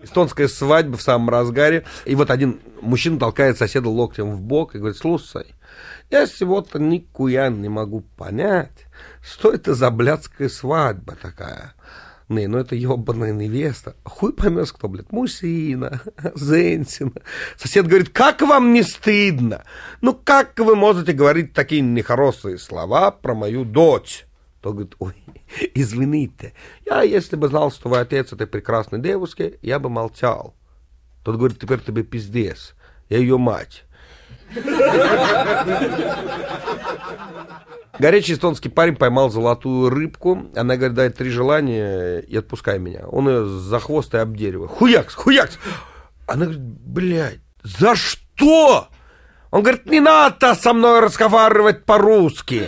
Эстонская свадьба в самом разгаре. И вот один мужчина толкает соседа локтем в бок и говорит: слушай, я сегодня никуя не могу понять, что это за блядская свадьба такая. Не, ну это ебаная невеста. Хуй поймешь, кто, блядь, мужчина, женщина. Сосед говорит: как вам не стыдно? Ну как вы можете говорить такие нехорошие слова про мою дочь? Тот говорит: ой, извините, я, если бы знал, что вы отец этой прекрасной девушки, я бы молчал. Тот говорит: теперь тебе пиздец, я ее мать. Горячий эстонский парень поймал золотую рыбку. Она говорит: дай 3 желания и отпускай меня. Он ее за хвост и об дерево. Хуякс, хуякс. Она говорит: блядь, за что? Он говорит: не надо со мной разговаривать по-русски.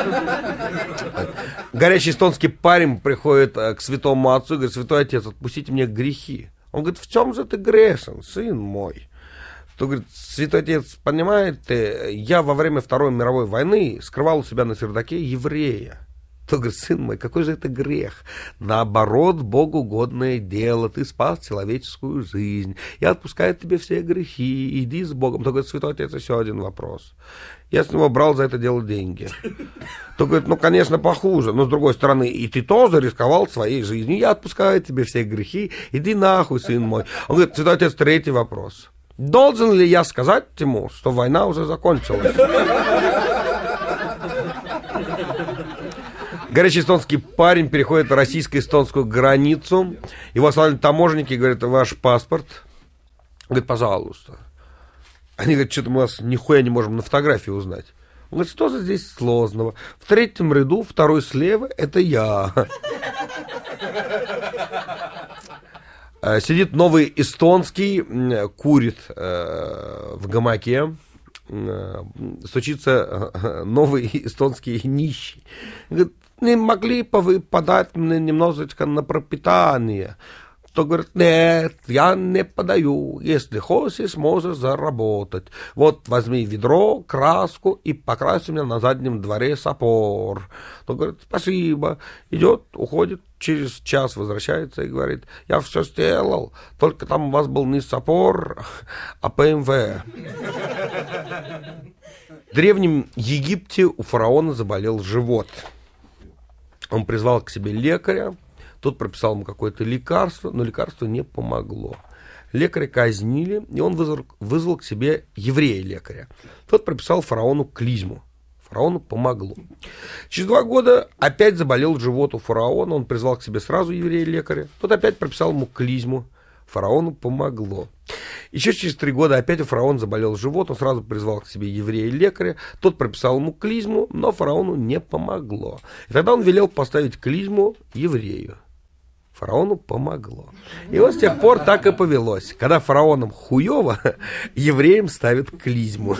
Горячий эстонский парень приходит к святому отцу и говорит: святой отец, отпустите мне грехи. Он говорит: в чем же ты грешен, сын мой? То говорит: святой отец, понимаете, я во время Второй мировой войны скрывал у себя на чердаке еврея. То говорит: сын мой, какой же это грех? Наоборот, Богу угодное дело, ты спас человеческую жизнь, я отпускаю тебе все грехи, иди с Богом. То говорит: святой отец, еще один вопрос. Я с него брал за это дело деньги. То говорит: ну, конечно, похуже, но с другой стороны, и ты тоже рисковал своей жизнью, я отпускаю тебе все грехи, иди нахуй, сын мой. Он говорит: святой отец, 3-й вопрос. Должен ли я сказать ему, что война уже закончилась? Горячий эстонский парень переходит российско-эстонскую границу. Его остановили таможенники и говорят: ваш паспорт. Он говорит: пожалуйста. Они говорят: что-то мы вас нихуя не можем на фотографии узнать. Он говорит: что же здесь сложного? В 3-м ряду, 2-й слева, это я. Сидит новый эстонский, курит в гамаке, стучится новый эстонский нищий. Говорит: не могли бы вы подать мне немножечко на пропитание? То говорит: нет, я не подаю. Если хочешь, можешь заработать. Вот возьми ведро, краску и покрась меня на заднем дворе сапор. То говорит: спасибо. Идет, уходит. Через час возвращается и говорит: я все сделал, только там у вас был не сапор, а ПМВ. В Древнем Египте у фараона заболел живот. Он призвал к себе лекаря. Тот прописал ему какое-то лекарство, но лекарство не помогло. Лекаря казнили, и он вызвал к себе еврея-лекаря. Тот прописал фараону клизму. Фараону помогло. Через 2 года опять заболел живот у фараона. Он призвал к себе сразу еврея-лекаря. Тот опять прописал ему клизму. Фараону помогло. Еще через 3 года опять у фараона заболел живот. Он сразу призвал к себе еврея-лекаря. Тот прописал ему клизму, но фараону не помогло. И тогда он велел поставить клизму еврею. Фараону помогло. И вот с тех пор так и повелось. Когда фараонам хуево, евреям ставят клизму.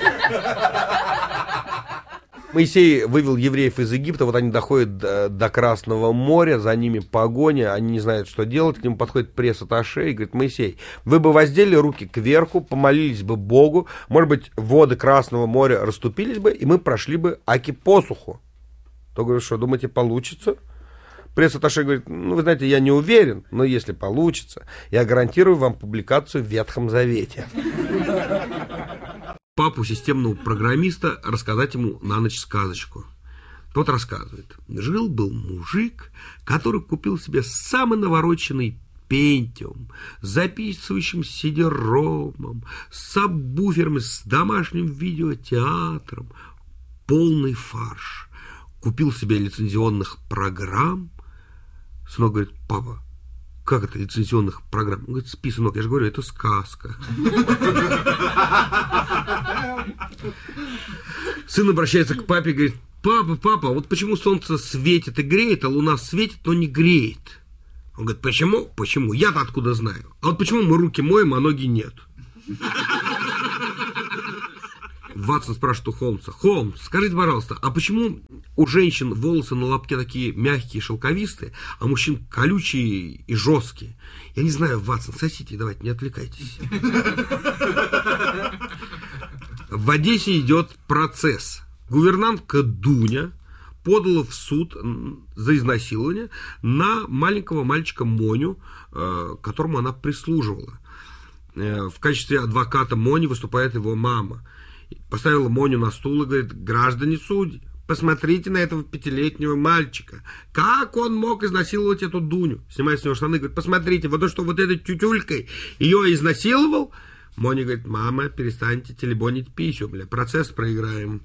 Моисей вывел евреев из Египта, вот они доходят до Красного моря, за ними погоня, они не знают, что делать, к нему подходит пресс-атташе и говорит: Моисей, вы бы воздели руки кверху, помолились бы Богу, может быть, воды Красного моря расступились бы, и мы прошли бы аки посуху. То говорит: что, думаете, получится? Пресс-атташе говорит: ну, вы знаете, я не уверен, но если получится, я гарантирую вам публикацию в Ветхом Завете. Папу системного программиста рассказать ему на ночь сказочку. Тот рассказывает: жил-был мужик, который купил себе самый навороченный Pentium, с записывающим CD-ромом, с сабвуферами, с домашним видеотеатром. Полный фарш. Купил себе лицензионных программ. Сынок говорит: папа, как это лицензионных программ? Он говорит: спи, сынок, я же говорю, это сказка. Сын обращается к папе и говорит: папа, вот почему солнце светит и греет, а луна светит, но не греет? Он говорит: почему? Я-то откуда знаю? А вот почему мы руки моем, а ноги нет? Ватсон спрашивает у Холмса: Холмс, скажите, пожалуйста, а почему у женщин волосы на лобке такие мягкие, шелковистые, а у мужчин колючие и жесткие? Я не знаю, Ватсон, сосите, давайте, не отвлекайтесь. В Одессе идет процесс. Гувернантка Дуня подала в суд за изнасилование на маленького мальчика Моню, которому она прислуживала. В качестве адвоката Мони выступает его мама. Поставила Моню на стул и говорит: граждане судьи, посмотрите на этого 5-летнего мальчика. Как он мог изнасиловать эту Дуню? Снимает с него штаны и говорит: посмотрите, вот то, что вот этой тютюлькой ее изнасиловал. Моня говорит: мама, перестаньте телебонить писю, бля, процесс проиграем.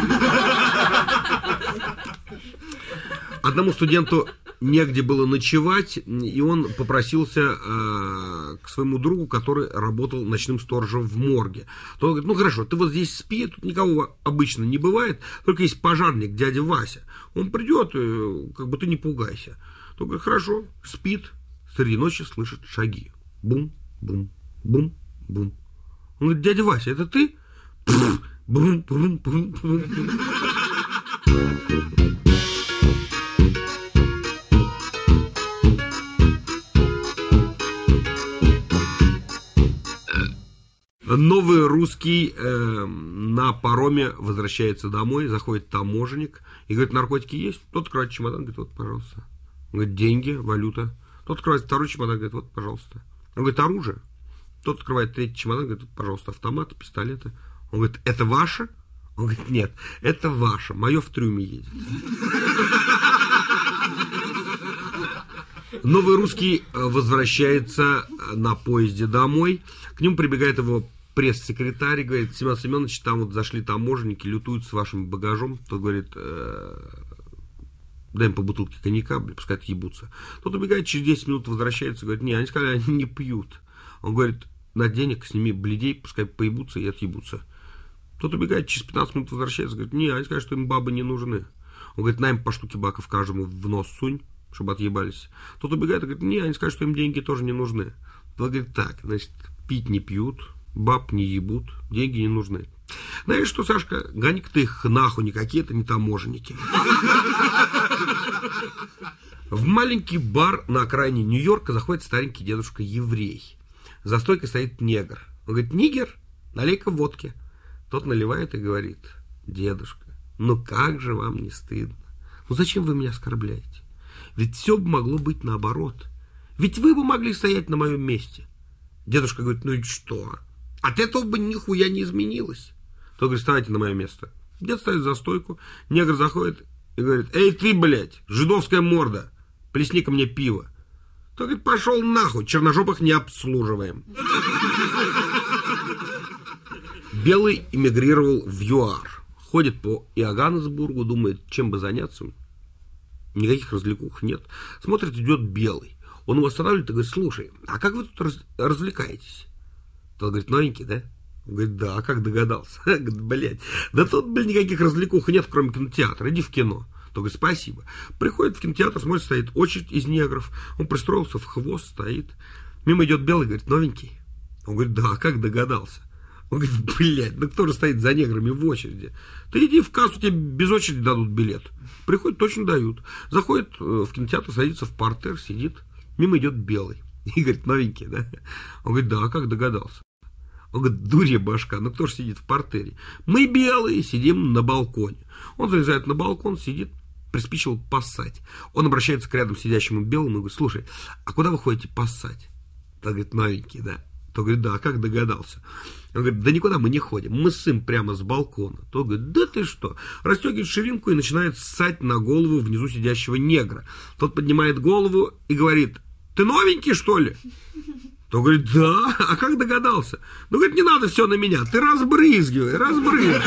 Одному студенту негде было ночевать, и он попросился к своему другу, который работал ночным сторожем в морге. То он говорит: ну хорошо, ты вот здесь спи, тут никого обычно не бывает, только есть пожарник, дядя Вася. Он придет, как бы ты не пугайся. То говорит: хорошо, спит, среди ночи слышит шаги. Бум, бум, бум, бум. Он говорит: дядя Вася, это ты? Бум, бум, бум, бум. Новый русский на пароме возвращается домой, заходит таможенник и говорит: наркотики есть? Тот открывает чемодан, говорит: вот, пожалуйста. Он говорит: деньги, валюта. Тот открывает второй чемодан, говорит: вот, пожалуйста. Он говорит: оружие. Тот открывает третий чемодан, говорит: вот, пожалуйста, автоматы, пистолеты. Он говорит: это ваше? Он говорит: нет, это ваше, мое в трюме едет. Новый русский возвращается на поезде домой. К нему прибегает его пресс-секретарь и говорит: Семен Семенович, там вот зашли таможенники, лютуют с вашим багажом. Тот говорит: дай им по бутылке коньяка, пускай отъебутся. Тот убегает, через 10 минут возвращается, говорит: не, они сказали, они не пьют. Он говорит: на денег сними бледей, пускай поебутся и отъебутся. Тот убегает, через 15 минут возвращается, говорит: не, они сказали, что им бабы не нужны. Он говорит: на им по штуке баков каждому в нос сунь, чтобы отъебались. Тот убегает и говорит: не, они сказали, что им деньги тоже не нужны. Тот говорит: так, значит, пить не пьют, баб не ебут, деньги не нужны. Знаешь что, Сашка, гони-ка ты их нахуй, никакие это не таможенники. В маленький бар на окраине Нью-Йорка заходит старенький дедушка-еврей. За стойкой стоит негр. Он говорит: нигер, налей-ка водки. Тот наливает и говорит: дедушка, ну как же вам не стыдно? Ну зачем вы меня оскорбляете? Ведь все бы могло быть наоборот. Ведь вы бы могли стоять на моем месте. Дедушка говорит: ну и что? От этого бы нихуя не изменилось. Тот говорит: вставайте на мое место. Дед ставит за стойку, негр заходит и говорит: эй ты, блядь, жидовская морда, плесни ко мне пиво. Тот говорит: пошел нахуй, черножопых не обслуживаем. Белый эмигрировал в ЮАР. Ходит по Иоганнесбургу, думает, чем бы заняться. Никаких развлекух нет. Смотрит, идет белый. Он его останавливает и говорит: слушай, а как вы тут развлекаетесь? Тот говорит: новенький, да? Он говорит: да, а как догадался? Говорит: блядь, да тут, блядь, никаких развлекух нет, кроме кинотеатра, иди в кино. Тот говорит: спасибо. Приходит в кинотеатр, смотрит, стоит очередь из негров. Он пристроился в хвост, стоит. Мимо идет белый, говорит: новенький. Он говорит: да, а как догадался? Он говорит: блядь, ну кто же стоит за неграми в очереди? Ты иди в кассу, тебе без очереди дадут билет. Приходит, точно дают. Заходит в кинотеатр, садится в партер, сидит. Мимо идет белый. И говорит: новенький, да? Он говорит: да, а как догадался? Он говорит: дурья башка, ну кто же сидит в партере? Мы белые сидим на балконе. Он залезает на балкон, сидит, приспичил поссать. Он обращается к рядом сидящему белому и говорит: слушай, а куда вы ходите поссать? Тот говорит: новенький, да? Тот говорит: да, а как догадался? Он говорит: да никуда мы не ходим, мы ссым прямо с балкона. Тот говорит: да ты что? Расстегивает ширинку и начинает ссать на голову внизу сидящего негра. Тот поднимает голову и говорит: ты новенький, что ли? Тот говорит: да, а как догадался? Ну, говорит: не надо все на меня, ты разбрызгивай, разбрызгивай.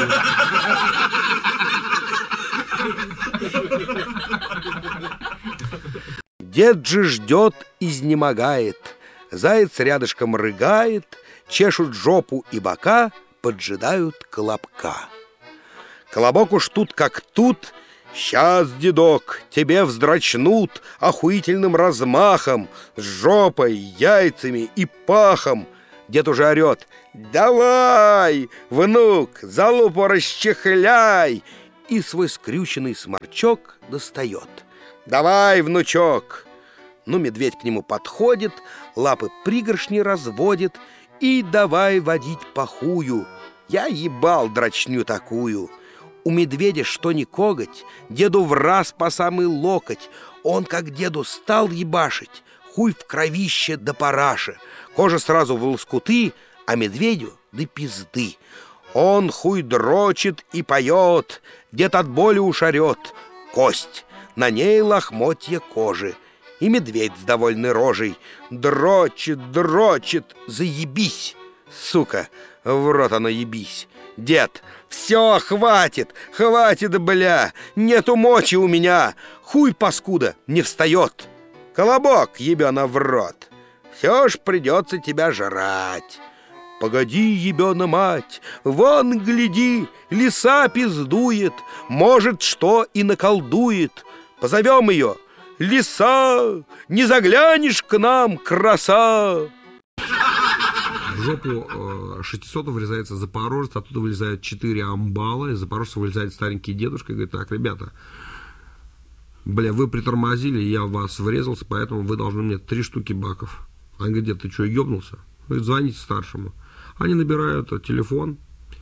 Дед же ждет, изнемогает. Заяц рядышком рыгает, чешут жопу и бока, поджидают колобка. Колобок уж тут как тут. Сейчас, дедок, тебе вздрачнут охуительным размахом, с жопой, яйцами и пахом. Дед уже орет: давай, внук, залупу расчехляй. И свой скрюченный сморчок достает: давай, внучок. Ну, медведь к нему подходит, лапы пригоршни разводит и давай водить пахую. Я ебал драчню такую. У медведя что ни коготь, деду враз по самый локоть. Он, как деду, стал ебашить, хуй в кровище да параше, кожа сразу в лоскуты, а медведю да пизды. Он хуй дрочит и поет, дед от боли уж орет. Кость, на ней лохмотья кожи, и медведь с довольной рожей дрочит, дрочит, заебись, сука, в рот оно ебись. Дед, все, хватит, хватит, бля, нету мочи у меня, хуй, паскуда, не встает. Колобок, ебена в рот, все ж придется тебя жрать. Погоди, ебена мать, вон, гляди, лиса пиздует, может, что и наколдует. Позовем ее. Лиса, не заглянешь к нам, краса? В жопу 600 вылезается запорожец, оттуда вылезают 4 амбала, из запорожца вылезает старенький дедушка и говорит: так, ребята, бля, вы притормозили, я в вас врезался, поэтому вы должны мне 3 штуки баков. Он говорит: дед, ты что, ебнулся? Говорит: звоните старшему. Они набирают телефон.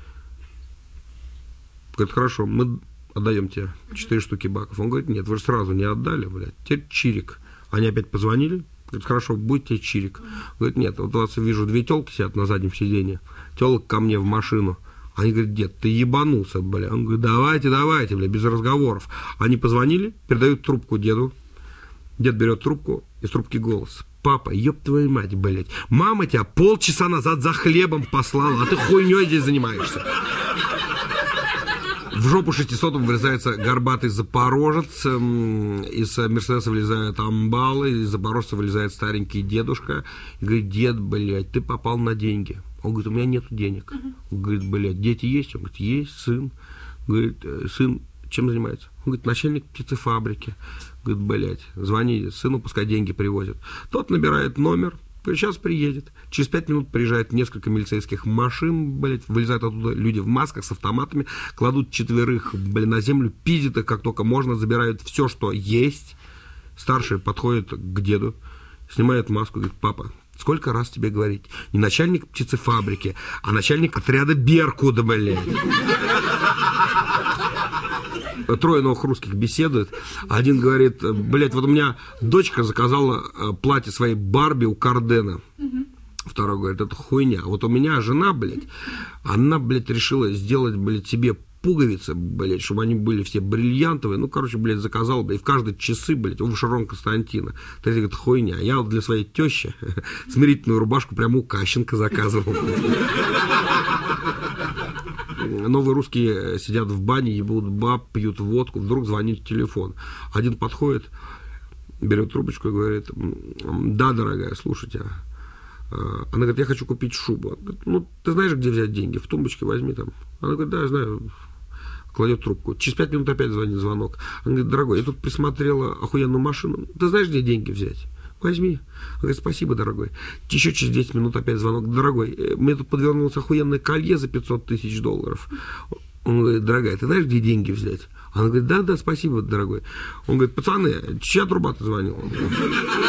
Говорит: хорошо, мы отдаем тебе 4 штуки баков. Он говорит: нет, вы же сразу не отдали, блядь. Теперь чирик. Они опять позвонили. Говорит: хорошо, будет тебе чирик. Говорит: нет, вот у вас вижу 2 телки сидят на заднем сиденье. Телок ко мне в машину. Они говорят: дед, ты ебанулся, бля. Он говорит: давайте, давайте, бля, без разговоров. Они позвонили, передают трубку деду. Дед берет трубку, из трубки голос: папа, ёб твою мать, блядь, мама тебя полчаса назад за хлебом послала, а ты хуйней здесь занимаешься. В жопу 600 вылезается горбатый запорожец, из Мерседеса вылезают амбалы, из запорожца вылезает старенький дедушка и говорит: дед, блядь, ты попал на деньги. Он говорит: у меня нету денег. Он говорит: блядь, дети есть? Он говорит: есть, сын. Говорит: сын чем занимается? Он говорит: начальник птицефабрики. Говорит: блядь, звони сыну, пускай деньги привозят. Тот набирает номер, говорит: сейчас приедет. Через 5 минут приезжает несколько милицейских машин, блядь, вылезают оттуда люди в масках с автоматами, кладут 4, блядь, на землю, пиздят их как только можно, забирают все, что есть. Старший подходит к деду, снимает маску, говорит: папа, сколько раз тебе говорить? Не начальник птицефабрики, а начальник отряда Беркут, блядь. 3 новых русских беседуют. Один говорит: блядь, вот у меня дочка заказала платье своей Барби у Кардена. Второй говорит: это хуйня. Вот у меня жена, блядь, она, блядь, решила сделать, блядь, себе пуговицы, блядь, чтобы они были все бриллиантовые. Ну, короче, блядь, заказала, блядь, в каждой часы, блядь, у Вашерон Константина. Третий говорит: хуйня. Я вот для своей тещи смирительную рубашку прямо у Кащенко заказывал. Новые русские сидят в бане, ебут баб, пьют водку, вдруг звонит телефон. Один подходит, берет трубочку и говорит: да, дорогая, слушайте. Она говорит: я хочу купить шубу. Он говорит: ну, ты знаешь, где взять деньги? В тумбочке возьми там. Она говорит: да, я знаю. Кладет трубку. Через 5 минут опять звонит звонок. Она говорит: дорогой, я тут присмотрела охуенную машину. Ты знаешь, где деньги взять? Возьми. Он говорит: спасибо, дорогой. Еще через 10 минут опять звонок: дорогой, мне тут подвернулось охуенное колье за $500 тысяч. Он говорит: дорогая, ты знаешь, где деньги взять? Она говорит: да, спасибо, дорогой. Он говорит: пацаны, чья труба-то звонила?